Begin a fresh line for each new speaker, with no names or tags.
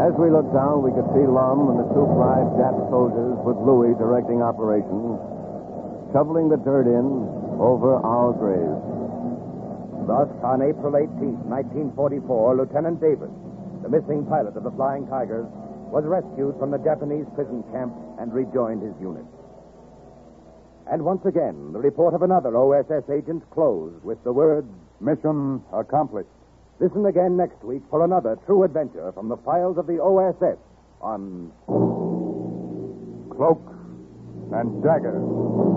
As we looked down, we could see Lum and the two bribed Jap soldiers with Louis directing operations, shoveling the dirt in over our graves.
Thus, on April 18, 1944, Lieutenant Davis, the missing pilot of the Flying Tigers, was rescued from the Japanese prison camp and rejoined his unit. And once again, the report of another OSS agent closed with the words,
Mission accomplished.
listen again next week for another true adventure from the files of the OSS on
Cloak and Dagger.